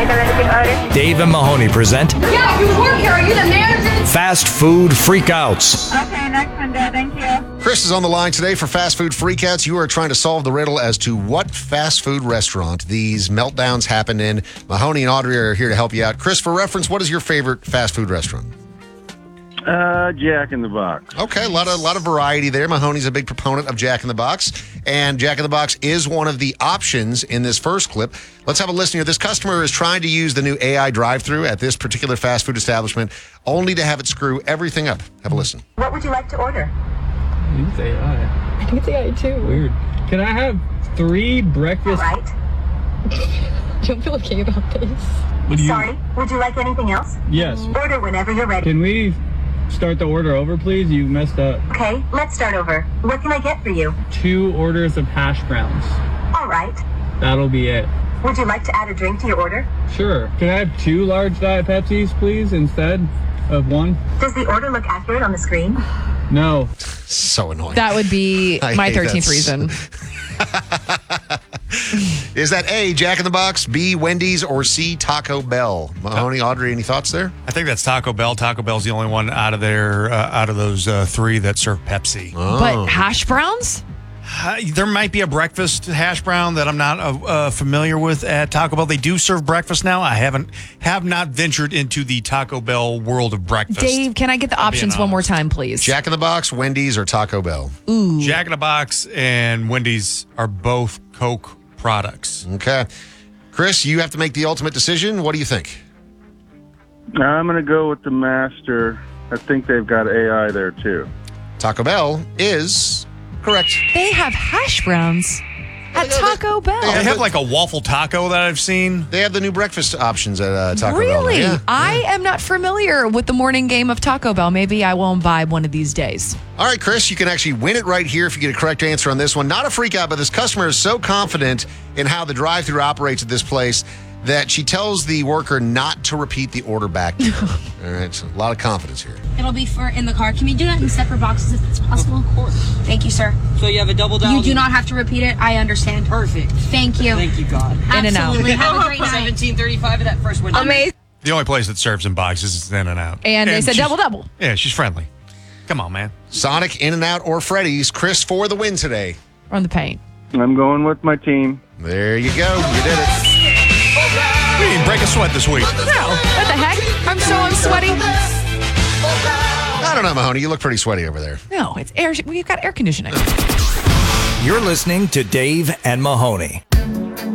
take a look at your order. Dave and Mahoney present Yeah, you work here. Are you the manager? Fast Food Freakouts. Okay, next one, Dad. Thank you. Chris is on the line today for Fast Food Freakouts. You are trying to solve the riddle as to what fast food restaurant these meltdowns happen in. Mahoney and Audrey are here to help you out. Chris, for reference, what is your favorite fast food restaurant? Jack in the Box. Okay, a lot of variety there. Mahoney's a big proponent of Jack in the Box, and Jack in the Box is one of the options in this first clip. Let's have a listen here. This customer is trying to use the new AI drive-thru at this particular fast food establishment, only to have it screw everything up. Have a listen. What would you like to order? I think it's AI. I think it's AI too. Weird. Can I have 3 breakfast? All right. Don't feel okay about this. Sorry, would you like anything else? Yes. Order whenever you're ready. Can we start the order over, please? You messed up. Okay, let's start over. What can I get for you? 2 orders of hash browns. All right. That'll be it. Would you like to add a drink to your order? Sure. Can I have 2 large Diet Pepsis, please, instead of 1? Does the order look accurate on the screen? No. So annoying. That would be I my hate 13th that. reason. Is that A, Jack in the Box, B, Wendy's, or C, Taco Bell? Mahoney, Audrey, any thoughts there? I think that's Taco Bell. Taco Bell's the only one out of there, out of those 3 that serve Pepsi. But hash browns? There might be a breakfast hash brown that I'm not familiar with at Taco Bell. They do serve breakfast now. I have not ventured into the Taco Bell world of breakfast. Dave, can I get the options one more time, please? Jack in the Box, Wendy's, or Taco Bell? Ooh. Jack in the Box and Wendy's are both Coke products. Okay. Chris, you have to make the ultimate decision. What do you think? I'm going to go with the master. I think they've got AI there, too. Taco Bell is correct. They have hash browns at Taco Bell. They have like a waffle taco that I've seen. They have the new breakfast options at Taco Bell. Really? Yeah. I am not familiar with the morning game of Taco Bell. Maybe I will imbibe one of these days. All right, Chris, you can actually win it right here if you get a correct answer on this one. Not a freak out, but this customer is so confident in how the drive-thru operates at this place that she tells the worker not to repeat the order back to her. All right, so a lot of confidence here. It'll be for in the car. Can we do that in separate boxes if it's possible? Of course. Thank you, sir. So you have a double down? You do not have to repeat it. I understand. Perfect. Thank you. Thank you, God. In and out. Absolutely. Have a great night. 1735 of that first window. Amazing. The only place that serves in boxes is In and Out. And they said she's- double. Yeah, she's friendly. Come on, man. Sonic, In-N-Out, or Freddy's. Chris for the win today. Run the paint. I'm going with my team. There you go. You did it. We didn't break a sweat this week. No, what the heck? I'm so unsweaty. I don't know, Mahoney. You look pretty sweaty over there. No, it's air. We've got air conditioning. You're listening to Dave and Mahoney.